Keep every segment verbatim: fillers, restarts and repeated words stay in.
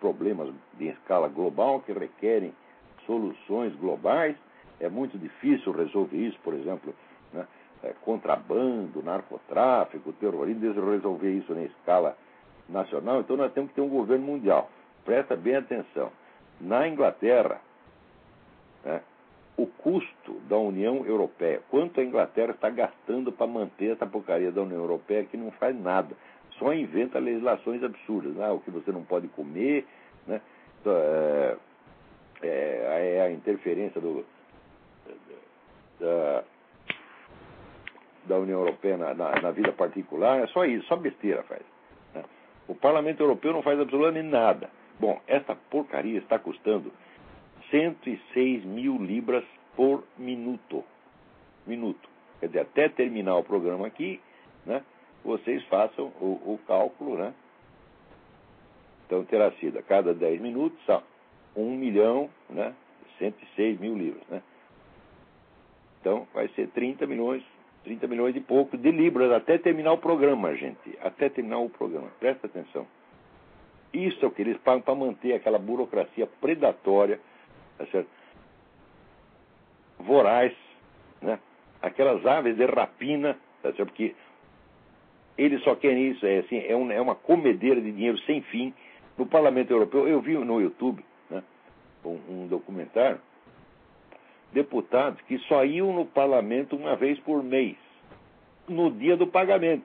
problemas de escala global que requerem soluções globais. É muito difícil resolver isso, por exemplo, né, é, contrabando, narcotráfico, terrorismo, resolver isso na escala nacional. Então nós temos que ter um governo mundial. Presta bem atenção. Na Inglaterra, né, o custo da União Europeia, quanto a Inglaterra está gastando para manter essa porcaria da União Europeia que não faz nada, só inventa legislações absurdas, né? O que você não pode comer, né? é, é, é a interferência do, da, da União Europeia na, na, na vida particular, é só isso, só besteira faz. Né? O Parlamento Europeu não faz absolutamente nada. Bom, essa porcaria está custando cento e seis mil libras por minuto. Minuto. Quer dizer, até terminar o programa aqui, né, vocês façam o, o cálculo, né? Então terá sido a cada dez minutos, um milhão, né, cento e seis mil libras, né? Então vai ser trinta milhões, trinta milhões e pouco de libras até terminar o programa, gente. Até terminar o programa. Presta atenção. Isso é o que eles pagam para manter aquela burocracia predatória, tá certo? Voraz, né? Aquelas aves de rapina, tá certo? Porque eles só querem isso, é, assim, é, um, é uma comedeira de dinheiro sem fim. No Parlamento Europeu, eu vi no YouTube, né, um, um documentário, deputados que só iam no Parlamento uma vez por mês, no dia do pagamento.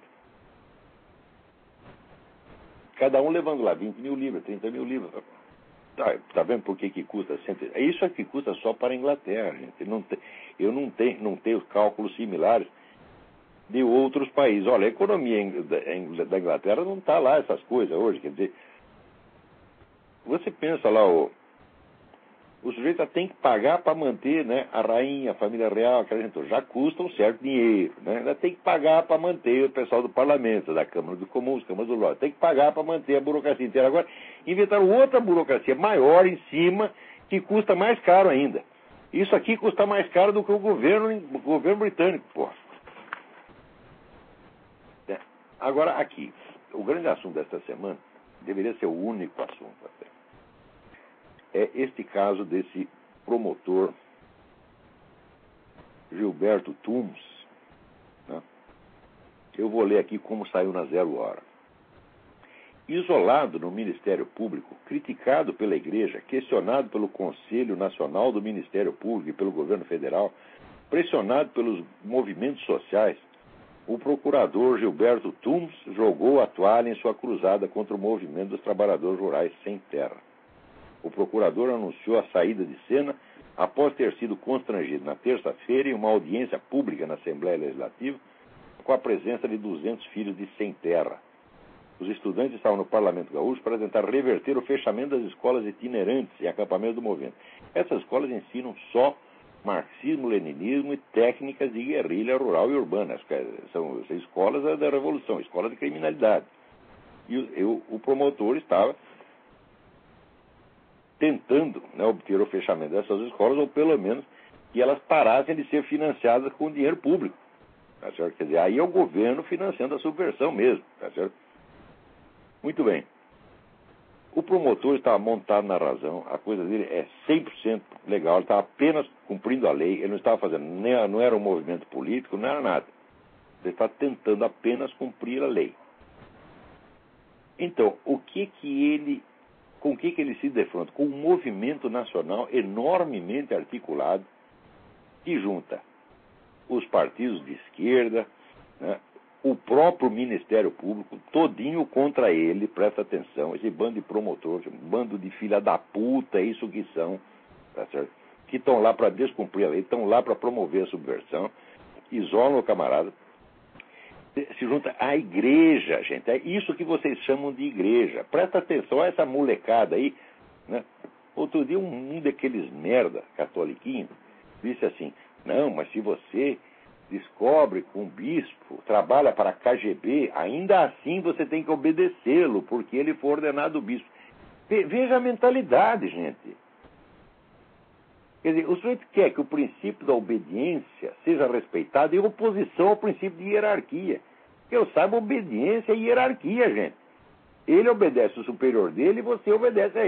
Cada um levando lá vinte mil libras, trinta mil libras. Tá, tá vendo por que que custa? É isso aqui custa só para a Inglaterra, gente. Não tem, eu não tenho, não tenho cálculos similares de outros países. Olha, a economia da Inglaterra não está lá essas coisas hoje. Quer dizer, você pensa lá, o, o sujeito tem que pagar para manter, né, a rainha, a família real, aquela gente, já custa um certo dinheiro, né? Ainda tem que pagar para manter o pessoal do parlamento, da Câmara dos Comuns, Câmara do Lorde, tem que pagar para manter a burocracia inteira. Agora, inventaram outra burocracia maior em cima, que custa mais caro ainda. Isso aqui custa mais caro do que o governo, o governo britânico, pô. É. Agora, aqui, o grande assunto desta semana deveria ser o único assunto até. É este caso desse promotor Gilberto Tumes, né? Eu vou ler aqui como saiu na Zero Hora. Isolado no Ministério Público, criticado pela Igreja, questionado pelo Conselho Nacional do Ministério Público e pelo governo federal, pressionado pelos movimentos sociais, o procurador Gilberto Tumes jogou a toalha em sua cruzada contra o movimento dos trabalhadores rurais sem terra. O procurador anunciou a saída de cena após ter sido constrangido na terça-feira em uma audiência pública na Assembleia Legislativa com a presença de duzentos filhos de sem terra. Os estudantes estavam no Parlamento Gaúcho para tentar reverter o fechamento das escolas itinerantes em acampamento do movimento. Essas escolas ensinam só marxismo, leninismo e técnicas de guerrilha rural e urbana. São, são escolas da revolução, escolas de criminalidade. E eu, o promotor estava tentando, né, obter o fechamento dessas escolas, ou pelo menos que elas parassem de ser financiadas com dinheiro público. Tá certo? Quer dizer, aí é o governo financiando a subversão mesmo. Tá certo? Muito bem. O promotor estava montado na razão, a coisa dele é cem por cento legal, ele estava apenas cumprindo a lei, ele não estava fazendo, não era um movimento político, não era nada. Ele estava tentando apenas cumprir a lei. Então, o que que ele, com o que que ele se defronta? Com um movimento nacional enormemente articulado, que junta os partidos de esquerda, né, o próprio Ministério Público, todinho contra ele, presta atenção, esse bando de promotores, bando de filha da puta, é isso que são, tá certo? Que estão lá para descumprir a lei, estão lá para promover a subversão, isolam o camarada, se junta à igreja, gente, é isso que vocês chamam de igreja. Presta atenção a essa molecada aí, né? Outro dia um, um daqueles merda catoliquinhos disse assim, não, mas se você descobre que um bispo trabalha para a K G B, ainda assim você tem que obedecê-lo, porque ele foi ordenado bispo. Veja a mentalidade, gente. Quer dizer, o sujeito quer que o princípio da obediência seja respeitado em oposição ao princípio de hierarquia. Que eu saiba, obediência é hierarquia, gente. Ele obedece o superior dele e você obedece a ele.